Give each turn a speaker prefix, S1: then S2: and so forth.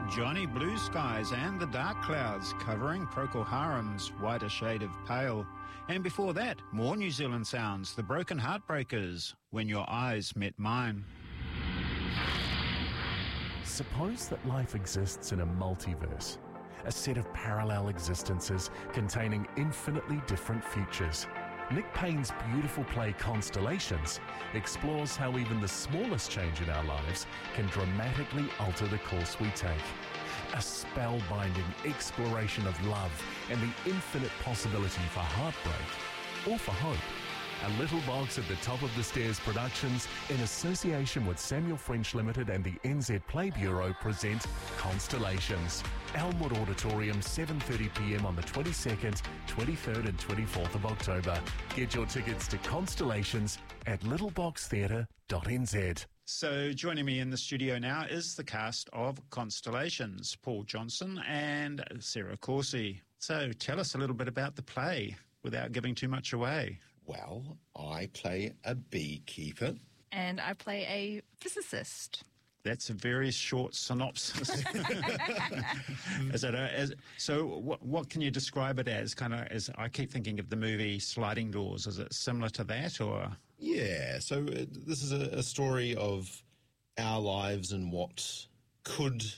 S1: Johnny Blue Skies and the Dark Clouds covering Procol Harum's Whiter Shade of Pale. And before that, more New Zealand sounds, the Broken Heartbreakers, When Your Eyes Met Mine.
S2: Suppose that life exists in a multiverse, a set of parallel existences containing infinitely different futures. Nick Payne's beautiful play Constellations explores how even the smallest change in our lives can dramatically alter the course we take. A spellbinding exploration of love and the infinite possibility for heartbreak or for hope. A Little Box at the Top of the Stairs Productions, in association with Samuel French Limited and the NZ Play Bureau, present Constellations. Elmwood Auditorium, 7:30pm on the 22nd, 23rd and 24th of October. Get your tickets to Constellations at littleboxtheatre.nz.
S1: So joining me in the studio now is the cast of Constellations, Paul Johnson and Sarah Corsi. So tell us a little bit about the play without giving too much away.
S3: Well, I play a beekeeper.
S4: And I play a physicist.
S1: That's a very short synopsis. So what can you describe it as? As I keep thinking of the movie Sliding Doors. Is it similar to that, or?
S3: Yeah, so this is a story of our lives and what could